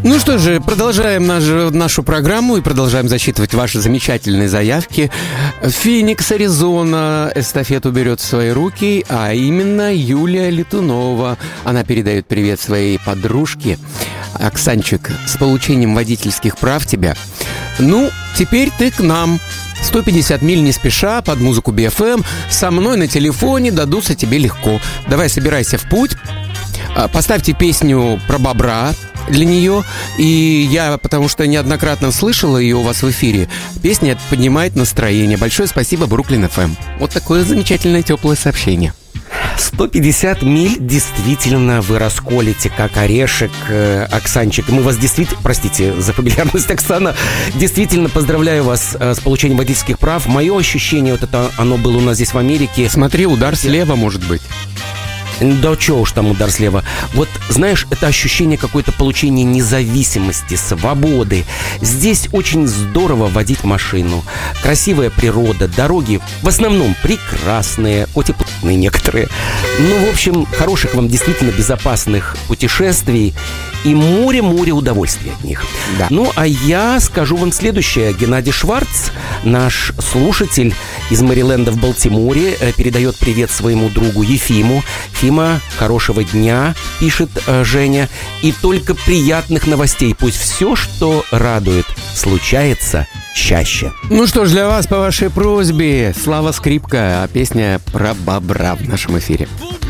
Ну что же, продолжаем нашу программу и продолжаем зачитывать ваши замечательные заявки. Феникс, Аризона эстафету берет в свои руки, а именно Юлия Летунова. Она передает привет своей подружке. Оксанчик, с получением водительских прав тебя. Ну, теперь ты к нам. 150 миль не спеша, под музыку BFM. Со мной на телефоне дадутся тебе легко. Давай, собирайся в путь. Поставьте песню про бобра для нее. И я, потому что неоднократно слышала ее у вас в эфире, песня поднимает настроение. Большое спасибо, Бруклин FM. Вот такое замечательное теплое сообщение. 150 миль действительно вы расколите, как орешек, Оксанчик. Мы вас действительно, простите за фамильярность, Оксана, действительно поздравляю вас с получением водительских прав. Мое ощущение, вот это оно было у нас здесь в Америке. Смотри, удар слева, может быть. Да чё уж там удар слева. Вот, знаешь, это ощущение какое-то получения независимости, свободы. Здесь очень здорово водить машину. Красивая природа, дороги в основном прекрасные, хоть и плотные некоторые. Ну, в общем, хороших вам действительно безопасных путешествий и море-море удовольствия от них. Да. Ну, а я скажу вам следующее. Геннадий Шварц, наш слушатель из Мэриленда в Балтиморе, передает привет своему другу Ефиму. Фима, хорошего дня, пишет Женя, и только приятных новостей. Пусть все, что радует, случается чаще. Ну что ж, для вас, по вашей просьбе, Слава Скрипка, песня про бобра в нашем эфире.